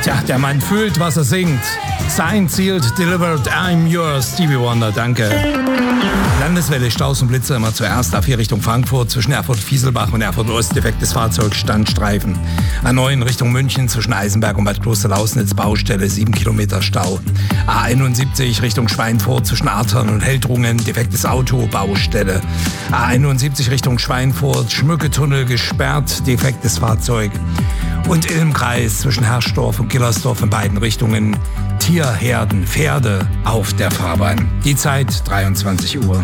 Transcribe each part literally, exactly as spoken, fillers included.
Tja, der Mann fühlt, was er singt. Signed, sealed, delivered, I'm yours, Stevie Wonder, danke. Landeswelle, Staus und Blitze immer zuerst. A vier Richtung Frankfurt, zwischen Erfurt-Fieselbach und Erfurt-Ost, defektes Fahrzeug, Standstreifen. A neun Richtung München, zwischen Eisenberg und Bad Kloster-Lausnitz, Baustelle, sieben Kilometer Stau. A einundsiebzig Richtung Schweinfurt, zwischen Artern und Heldrungen, defektes Auto, Baustelle. A einundsiebzig Richtung Schweinfurt, Schmücketunnel gesperrt, defektes Fahrzeug. Und im Kreis zwischen Herschdorf und Gillersdorf in beiden Richtungen Tierherden, Pferde auf der Fahrbahn. Die Zeit dreiundzwanzig Uhr.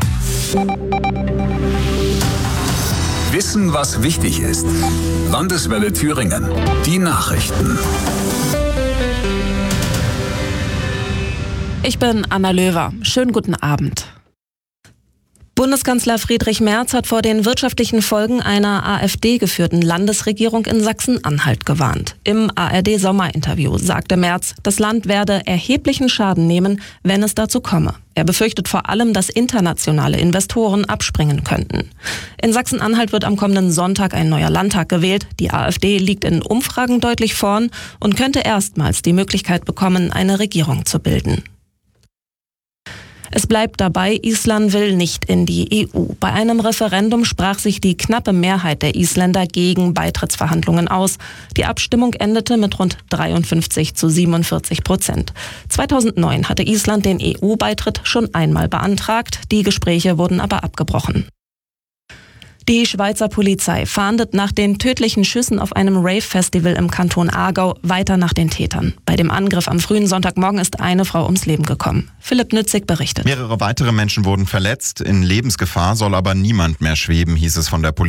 Wissen, was wichtig ist. Landeswelle Thüringen. Die Nachrichten. Ich bin Anna Löwer. Schönen guten Abend. Bundeskanzler Friedrich Merz hat vor den wirtschaftlichen Folgen einer AfD-geführten Landesregierung in Sachsen-Anhalt gewarnt. Im A R D-Sommerinterview sagte Merz, das Land werde erheblichen Schaden nehmen, wenn es dazu komme. Er befürchtet vor allem, dass internationale Investoren abspringen könnten. In Sachsen-Anhalt wird am kommenden Sonntag ein neuer Landtag gewählt. Die AfD liegt in Umfragen deutlich vorn und könnte erstmals die Möglichkeit bekommen, eine Regierung zu bilden. Es bleibt dabei, Island will nicht in die E U. Bei einem Referendum sprach sich die knappe Mehrheit der Isländer gegen Beitrittsverhandlungen aus. Die Abstimmung endete mit rund dreiundfünfzig zu siebenundvierzig Prozent. zweitausendneun hatte Island den E U-Beitritt schon einmal beantragt. Die Gespräche wurden aber abgebrochen. Die Schweizer Polizei fahndet nach den tödlichen Schüssen auf einem Rave-Festival im Kanton Aargau weiter nach den Tätern. Bei dem Angriff am frühen Sonntagmorgen ist eine Frau ums Leben gekommen. Philipp Nützig berichtet. Mehrere weitere Menschen wurden verletzt. In Lebensgefahr soll aber niemand mehr schweben, hieß es von der Polizei.